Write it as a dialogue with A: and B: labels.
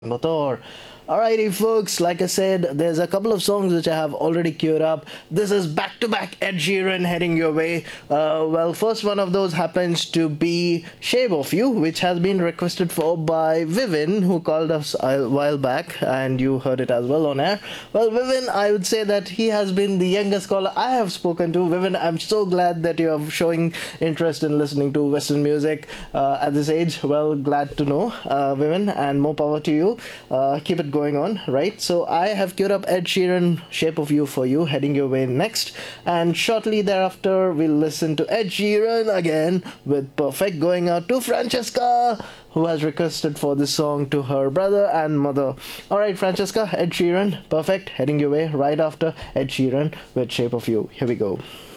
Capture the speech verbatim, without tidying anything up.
A: Motor. Alrighty, folks, like I said, there's a couple of songs which I have already queued up. This is back to back Ed Sheeran heading your way. Uh, well, first one of those happens to be Shape of You, which has been requested for by Vivin, who called us a while back, and you heard it as well on air. Well, Vivin, I would say that he has been the youngest caller I have spoken to. Vivin, I'm so glad that you are showing interest in listening to Western music uh, at this age. Well, glad to know, uh, Vivin, and more power to you. Uh, keep it going on, right? So I have queued up Ed Sheeran, Shape of You for you, heading your way next. And shortly thereafter, we'll listen to Ed Sheeran again with Perfect going out to Francesca, who has requested for this song to her brother and mother. Alright, Francesca, Ed Sheeran, Perfect, heading your way right after Ed Sheeran with Shape of You. Here we go.